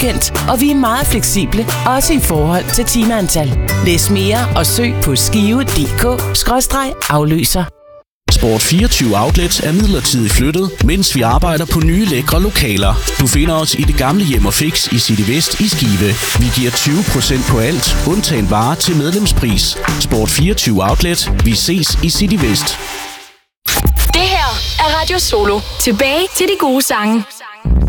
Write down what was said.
weekend, og vi er meget fleksible, også i forhold til timeantal. Læs mere og søg på skive.dk/afløser. Sport 24 Outlets er midlertidigt flyttet, mens vi arbejder på nye lækre lokaler. Du finder os i det gamle Hjem & Fix i City Vest i Skive. Vi giver 20% på alt, undtagen varer til medlemspris. Sport 24 Outlet. Vi ses i City Vest. Det her er Radio Solo. Tilbage til de gode sange.